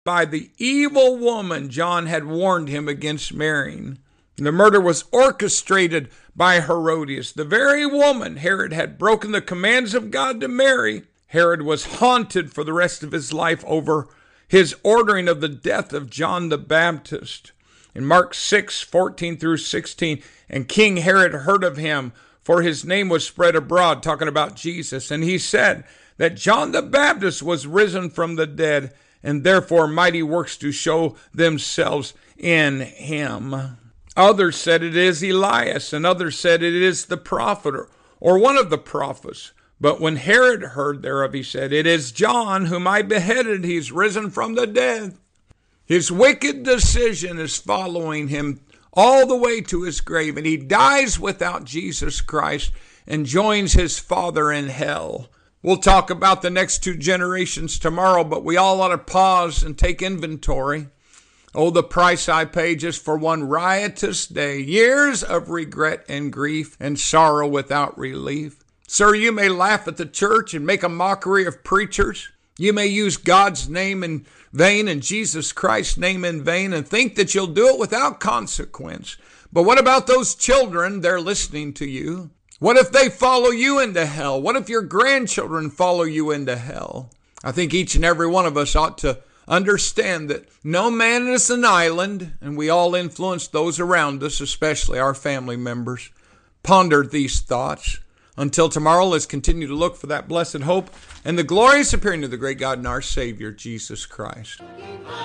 by the evil woman John had warned him against marrying. The murder was orchestrated by Herodias, the very woman Herod had broken the commands of God to marry. Herod was haunted for the rest of his life over his ordering of the death of John the Baptist. In Mark 6:14 through 16, and King Herod heard of him, for his name was spread abroad, talking about Jesus. And he said that John the Baptist was risen from the dead, and therefore mighty works do show themselves in him. Others said it is Elias, and others said it is the prophet, or one of the prophets. But when Herod heard thereof, he said, it is John whom I beheaded. He's risen from the dead. His wicked decision is following him all the way to his grave, and he dies without Jesus Christ and joins his Father in hell. We'll talk about the next 2 generations tomorrow, but we all ought to pause and take inventory. Oh, the price I paid just for one riotous day, years of regret and grief and sorrow without relief. Sir, you may laugh at the church and make a mockery of preachers. You may use God's name in vain and Jesus Christ's name in vain and think that you'll do it without consequence. But what about those children? They're listening to you. What if they follow you into hell? What if your grandchildren follow you into hell? I think each and every one of us ought to understand that no man is an island, and we all influence those around us, especially our family members. Ponder these thoughts. Until tomorrow, let's continue to look for that blessed hope and the glorious appearing of the great God and our Savior, Jesus Christ.